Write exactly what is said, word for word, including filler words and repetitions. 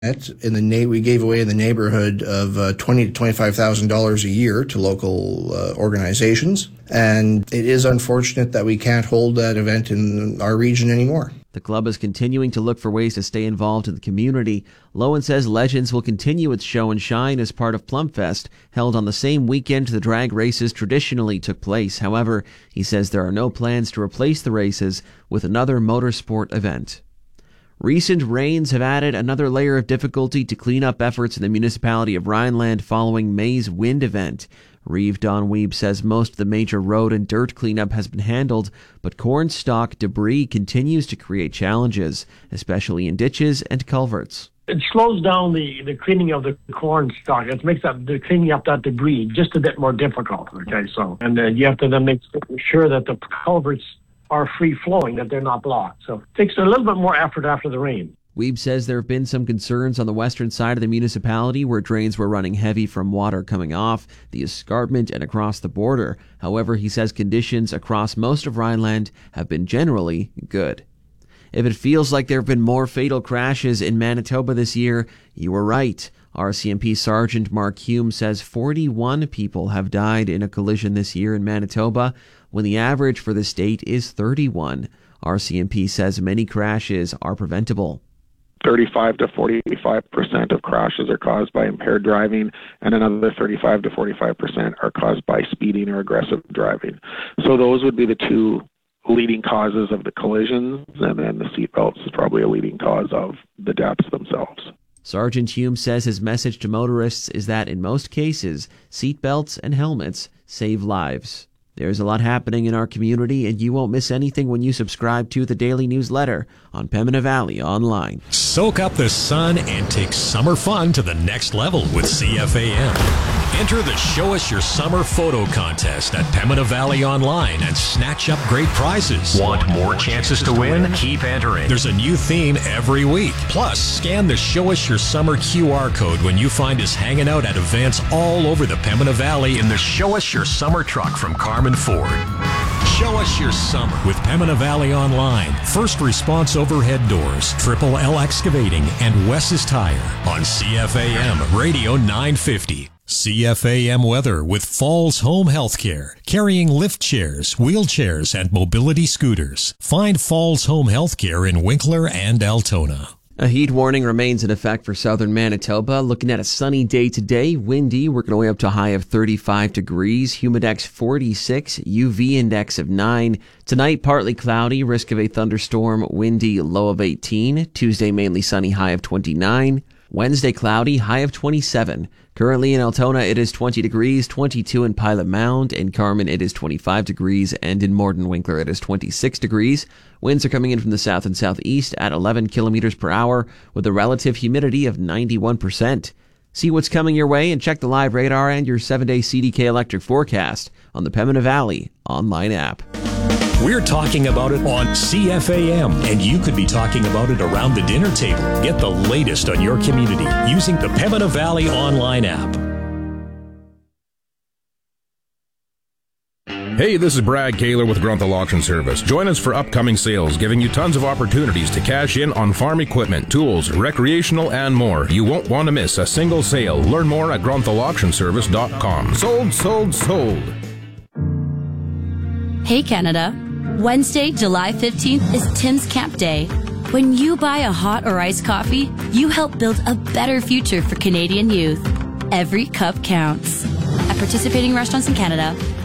In the na- we gave away in the neighborhood of uh, twenty to twenty-five thousand dollars a year to local uh, organizations, and it is unfortunate that we can't hold that event in our region anymore. The club is continuing to look for ways to stay involved in the community. Lowen says Legends will continue its show and shine as part of Plumfest, held on the same weekend the drag races traditionally took place. However, he says there are no plans to replace the races with another motorsport event. Recent rains have added another layer of difficulty to cleanup efforts in the municipality of Rhineland following May's wind event. Reeve Don Weeb says most of the major road and dirt cleanup has been handled, but cornstalk debris continues to create challenges, especially in ditches and culverts. It slows down the, the cleaning of the corn stalk. It makes that, the cleaning up that debris just a bit more difficult. Okay, so and uh, you have to then make sure that the culverts are free-flowing, that they're not blocked. So it takes a little bit more effort after the rain. Weeb says there have been some concerns on the western side of the municipality where drains were running heavy from water coming off the escarpment and across the border. However, he says conditions across most of Rhineland have been generally good. If it feels like there have been more fatal crashes in Manitoba this year, you were right. R C M P Sergeant Mark Hume says forty-one people have died in a collision this year in Manitoba, when the average for the state is thirty-one. R C M P says many crashes are preventable. thirty-five to forty-five percent of crashes are caused by impaired driving, and another thirty-five to forty-five percent are caused by speeding or aggressive driving. So those would be the two leading causes of the collisions, and then the seatbelts is probably a leading cause of the deaths themselves. Sergeant Hume says his message to motorists is that in most cases, seatbelts and helmets save lives. There's a lot happening in our community, and you won't miss anything when you subscribe to the daily newsletter on Pembina Valley Online. Soak up the sun and take summer fun to the next level with C F A M. Enter the Show Us Your Summer photo contest at Pembina Valley Online and snatch up great prizes. Want more chances to win? Keep entering. There's a new theme every week. Plus, scan the Show Us Your Summer Q R code when you find us hanging out at events all over the Pembina Valley in the Show Us Your Summer truck from Carmen Ford. Show us your summer with Pembina Valley Online, First Response Overhead Doors, Triple L Excavating, and Wes's Tire on C F A M Radio nine fifty. C F A M weather with Falls Home Healthcare, carrying lift chairs, wheelchairs, and mobility scooters. Find Falls Home Healthcare in Winkler and Altona. A heat warning remains in effect for southern Manitoba. Looking at a sunny day today, windy, working our way up to a high of thirty-five degrees, humidex forty-six, U V index of nine. Tonight, partly cloudy, risk of a thunderstorm, windy, low of eighteen. Tuesday, mainly sunny, high of twenty-nine. Wednesday, cloudy, high of twenty-seven. Currently in Altona, it is twenty degrees, twenty-two in Pilot Mound. In Carmen, it is twenty-five degrees, and in Morden Winkler, it is twenty-six degrees. Winds are coming in from the south and southeast at eleven kilometers per hour with a relative humidity of ninety-one percent. See what's coming your way and check the live radar and your seven-day C D K electric forecast on the Pembina Valley online app. We're talking about it on C F A M, and you could be talking about it around the dinner table. Get the latest on your community using the Pembina Valley online app. Hey, this is Brad Kaler with Grunthal Auction Service. Join us for upcoming sales, giving you tons of opportunities to cash in on farm equipment, tools, recreational, and more. You won't want to miss a single sale. Learn more at grunthal auction service dot com. Sold, sold, sold. Hey, Canada. Wednesday, July fifteenth is Tim's Camp Day. When you buy a hot or iced coffee, you help build a better future for Canadian youth. Every cup counts. At participating restaurants in Canada,